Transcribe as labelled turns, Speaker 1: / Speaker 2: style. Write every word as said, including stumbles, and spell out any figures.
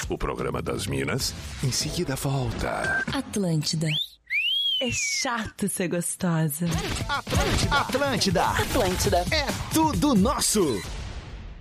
Speaker 1: o programa das Minas, em seguida volta.
Speaker 2: Atlântida. É chato ser gostosa.
Speaker 3: Atlântida. Atlântida.
Speaker 2: Atlântida.
Speaker 3: É tudo nosso.